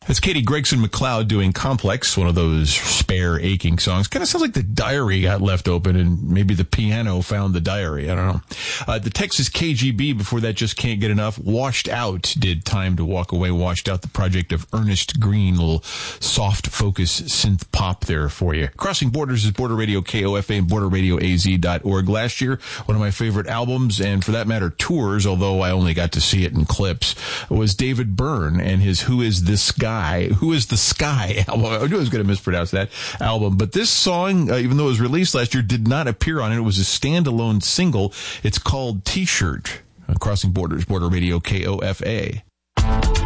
That's Katie Gregson McLeod doing Complex, one of those spare aching songs. Kind of sounds like the diary got left open and maybe the piano found the diary. I don't know. The Texas KGB, before that, Just Can't Get Enough. Washed Out did Time to Walk Away. Washed Out, the project of Ernest Green. Little soft focus synth pop there for you. Crossing Borders is Border Radio KOFA and BorderRadioAZ.org. Last year, one of my favorite albums, and for that matter, tours, although I only got to see it in clips, was David Byrne and his Who Is This Guy? Who Is the Sky album. I knew I was going to mispronounce that album, but this song, even though it was released last year, did not appear on it. It was a standalone single. It's called T-Shirt. Crossing Borders, Border Radio KOFA.